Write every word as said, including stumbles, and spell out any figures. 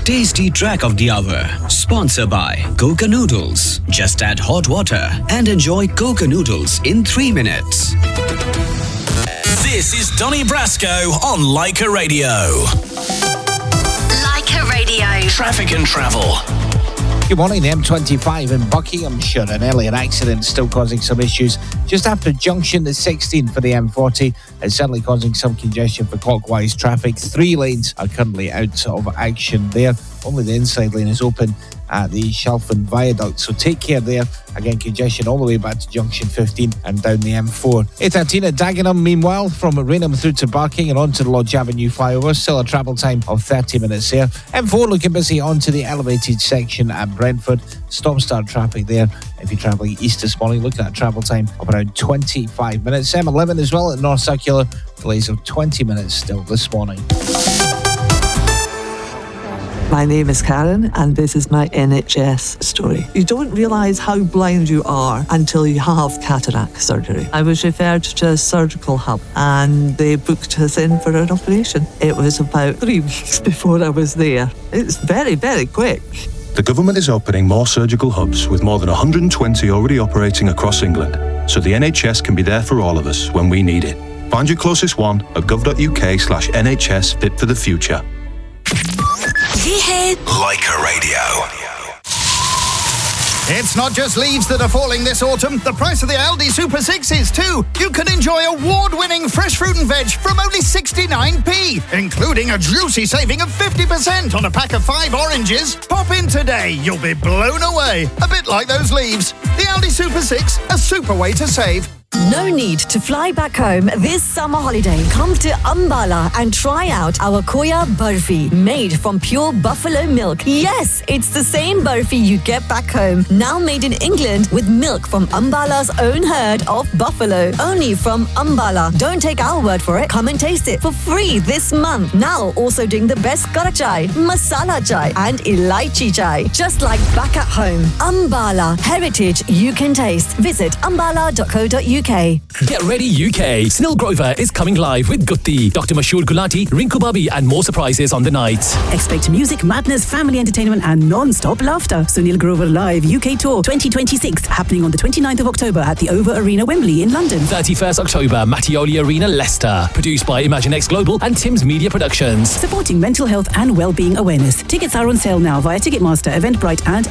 Tasty Track of the Hour. Sponsored by Coca Noodles. Just add hot water and enjoy Coca Noodles in three minutes. This is Donny Brasco on Leica Radio. Leica Radio. Traffic and travel. Good morning. The M twenty-five in Buckinghamshire, an earlier accident still causing some issues just after junction to sixteen for the M forty. It's certainly causing some congestion for clockwise traffic. Three lanes are currently out of action there. Only the inside lane is open at the Shelford Viaduct, so take care there. Again, congestion all the way back to junction fifteen and down the M four. A thirteen at Dagenham, meanwhile, from Rainham through to Barking and onto the Lodge Avenue flyover. Still a travel time of thirty minutes there. M four looking busy onto the elevated section at Brentford. Stop-start traffic there. If you're travelling east this morning, looking at a travel time of around twenty-five minutes. M eleven as well at North Circular. Delays of twenty minutes still this morning. My name is Karen and this is my N H S story. You don't realise how blind you are until you have cataract surgery. I was referred to a surgical hub and they booked us in for an operation. It was about three weeks before I was there. It's very, very quick. The government is opening more surgical hubs with more than one hundred twenty already operating across England, so the N H S can be there for all of us when we need it. Find your closest one at gov.uk slash NHS Fit for the Future. Leica Radio. It's not just leaves that are falling this autumn. The price of the Aldi Super six is too. You can enjoy award-winning fresh fruit and veg from only sixty-nine p, including a juicy saving of fifty percent on a pack of five oranges. Pop in today. You'll be blown away. A bit like those leaves. The Aldi Super six, a super way to save. No need to fly back home this summer holiday. Come to Ambala and try out our Koya Burfi, made from pure buffalo milk. Yes, it's the same burfi you get back home, now made in England with milk from Ambala's own herd of buffalo. Only from Ambala. Don't take our word for it. Come and taste it for free this month. Now also doing the best kara chai, masala chai and elaichi chai. Just like back at home. Ambala. Heritage you can taste. Visit ambala dot co dot uk. Get ready U K. Snil Grover is coming live with Gutti, Doctor Mashoor Gulati, Rinku Babi and more surprises on the night. Expect music, madness, family entertainment and non-stop laughter. Sunil Grover Live U K Tour twenty twenty-six happening on the twenty-ninth of October at the Over Arena, Wembley in London. thirty-first October, Mattioli Arena, Leicester. Produced by ImagineX Global and Tim's Media Productions. Supporting mental health and well-being awareness. Tickets are on sale now via Ticketmaster, Eventbrite and